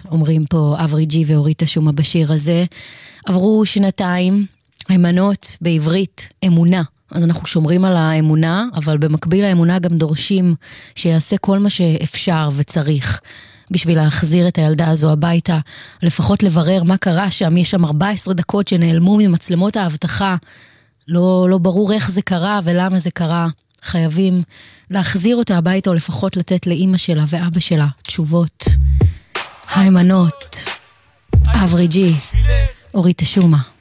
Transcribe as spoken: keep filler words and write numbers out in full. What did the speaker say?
אומרים פה אברי ג'י ואורית השומה בשיר הזה. עברו שנתיים, האמנות בעברית, אמונה. אז אנחנו שומרים על האמונה, אבל במקביל האמונה גם דורשים שיעשה כל מה שאפשר וצריך בשביל להחזיר את הילדה הזו הביתה, לפחות לברר מה קרה שם. יש שם ארבע עשרה דקות שנעלמו ממצלמות האבטחה, לא, לא ברור איך זה קרה ולמה זה קרה. חייבים להחזיר אותה הביתה, או לפחות לתת לאמא שלה ואבא שלה תשובות. האמנות, אברי ג'י, אורית השומה.